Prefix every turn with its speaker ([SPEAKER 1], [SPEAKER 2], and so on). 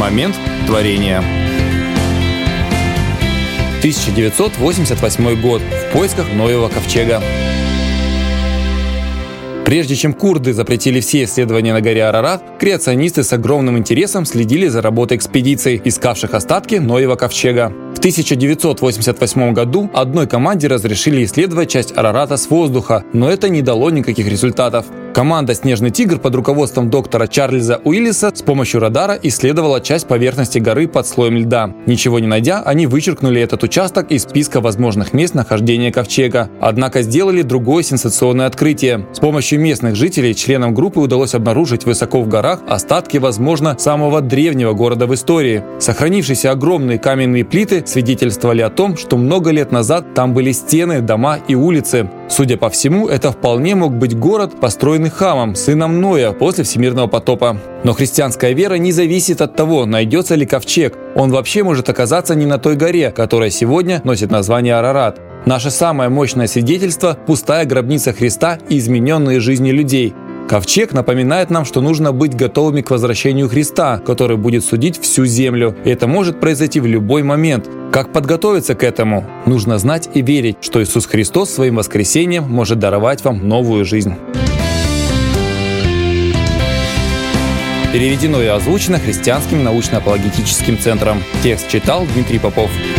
[SPEAKER 1] Момент творения. 1988 год. В поисках Ноева ковчега. Прежде чем курды запретили все исследования на горе Арарат, креационисты с огромным интересом следили за работой экспедиций, искавших остатки Ноева ковчега. В 1988 году одной команде разрешили исследовать часть Арарата с воздуха, но это не дало никаких результатов. Команда «Снежный тигр» под руководством доктора Чарльза Уиллиса с помощью радара исследовала часть поверхности горы под слоем льда. Ничего не найдя, они вычеркнули этот участок из списка возможных мест нахождения ковчега. Однако сделали другое сенсационное открытие. С помощью местных жителей членам группы удалось обнаружить высоко в горах остатки, возможно, самого древнего города в истории. Сохранившиеся огромные каменные плиты свидетельствовали о том, что много лет назад там были стены, дома и улицы. Судя по всему, это вполне мог быть город, построенный Хамом, сыном Ноя, после всемирного потопа. Но христианская вера не зависит от того, найдется ли ковчег. Он вообще может оказаться не на той горе, которая сегодня носит название Арарат. Наше самое мощное свидетельство – пустая гробница Христа и измененные жизни людей. Ковчег напоминает нам, что нужно быть готовыми к возвращению Христа, который будет судить всю землю. И это может произойти в любой момент. Как подготовиться к этому? Нужно знать и верить, что Иисус Христос своим воскресением может даровать вам новую жизнь. Переведено и озвучено Христианским научно-апологетическим центром. Текст читал Дмитрий Попов.